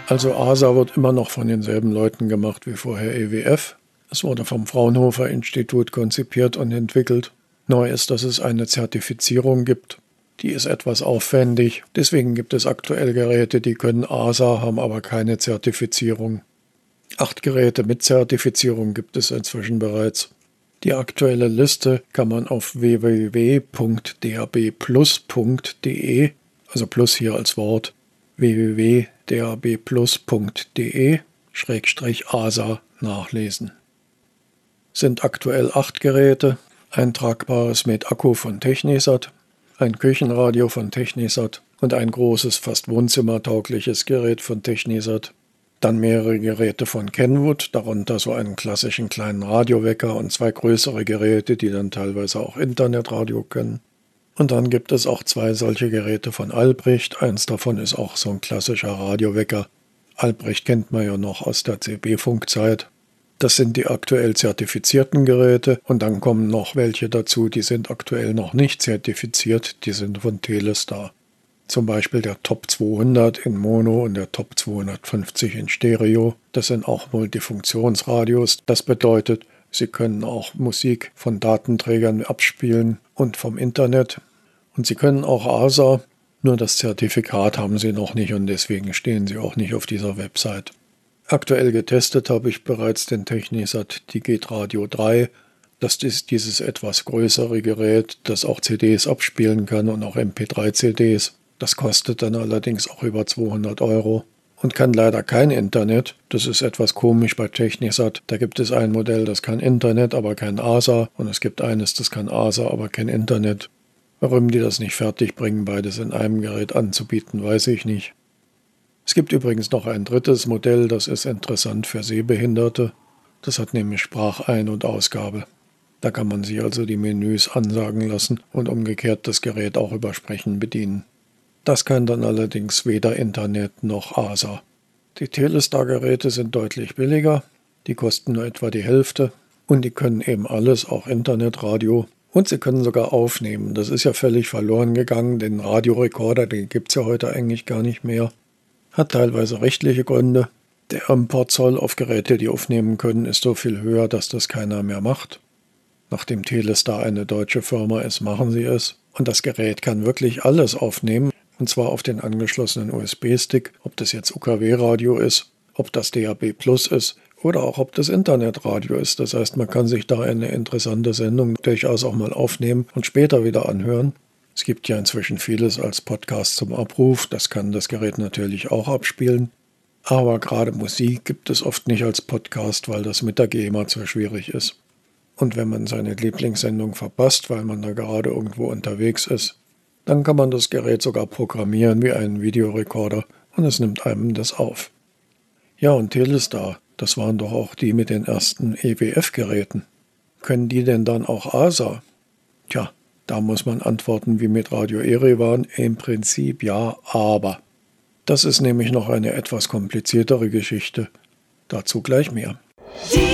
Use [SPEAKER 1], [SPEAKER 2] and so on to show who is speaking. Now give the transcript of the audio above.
[SPEAKER 1] Also ASA wird immer noch von denselben Leuten gemacht wie vorher EWF. Es wurde vom Fraunhofer Institut konzipiert und entwickelt. Neu ist, dass es eine Zertifizierung gibt. Die ist etwas aufwendig. Deswegen gibt es aktuell Geräte, die können ASA, haben aber keine Zertifizierung. 8 Geräte mit Zertifizierung gibt es inzwischen bereits. Die aktuelle Liste kann man auf www.dabplus.de, also Plus hier als Wort, www.dabplus.de/ASA nachlesen. Sind aktuell 8 Geräte, ein tragbares mit Akku von Technisat, ein Küchenradio von Technisat und ein großes, fast wohnzimmertaugliches Gerät von Technisat. Dann mehrere Geräte von Kenwood, darunter so einen klassischen kleinen Radiowecker und 2 größere Geräte, die dann teilweise auch Internetradio können. Und dann gibt es auch 2 solche Geräte von Albrecht. Eins davon ist auch so ein klassischer Radiowecker. Albrecht kennt man ja noch aus der CB-Funkzeit. Das sind die aktuell zertifizierten Geräte und dann kommen noch welche dazu, die sind aktuell noch nicht zertifiziert, die sind von Telestar. Zum Beispiel der Top 200 in Mono und der Top 250 in Stereo. Das sind auch Multifunktionsradios. Das bedeutet, sie können auch Musik von Datenträgern abspielen und vom Internet. Und sie können auch ASA, nur das Zertifikat haben sie noch nicht und deswegen stehen sie auch nicht auf dieser Website. Aktuell getestet habe ich bereits den Technisat Digitradio 3. Das ist dieses etwas größere Gerät, das auch CDs abspielen kann und auch MP3-CDs. Das kostet dann allerdings auch über 200 € und kann leider kein Internet. Das ist etwas komisch bei Technisat. Da gibt es ein Modell, das kann Internet, aber kein ASA. Und es gibt eines, das kann ASA, aber kein Internet. Warum die das nicht fertig bringen, beides in einem Gerät anzubieten, weiß ich nicht. Es gibt übrigens noch ein drittes Modell, das ist interessant für Sehbehinderte. Das hat nämlich Sprachein- und Ausgabe. Da kann man sich also die Menüs ansagen lassen und umgekehrt das Gerät auch über Sprechen bedienen. Das kann dann allerdings weder Internet noch ASA. Die Telestar-Geräte sind deutlich billiger, die kosten nur etwa die Hälfte und die können eben alles, auch Internetradio. Und sie können sogar aufnehmen. Das ist ja völlig verloren gegangen, den Radiorekorder, den gibt es ja heute eigentlich gar nicht mehr. Hat teilweise rechtliche Gründe. Der Importzoll auf Geräte, die aufnehmen können, ist so viel höher, dass das keiner mehr macht. Nachdem Telestar eine deutsche Firma ist, machen sie es. Und das Gerät kann wirklich alles aufnehmen. Und zwar auf den angeschlossenen USB-Stick, ob das jetzt UKW-Radio ist, ob das DAB Plus ist oder auch ob das Internetradio ist. Das heißt, man kann sich da eine interessante Sendung durchaus auch mal aufnehmen und später wieder anhören. Es gibt ja inzwischen vieles als Podcast zum Abruf, das kann das Gerät natürlich auch abspielen. Aber gerade Musik gibt es oft nicht als Podcast, weil das mit der GEMA zu schwierig ist. Und wenn man seine Lieblingssendung verpasst, weil man da gerade irgendwo unterwegs ist, dann kann man das Gerät sogar programmieren wie einen Videorekorder und es nimmt einem das auf. Ja, und Telestar, das waren doch auch die mit den ersten EWF-Geräten. Können die denn dann auch ASA? Tja, da muss man antworten wie mit Radio Erevan, im Prinzip ja, aber. Das ist nämlich noch eine etwas kompliziertere Geschichte. Dazu gleich mehr.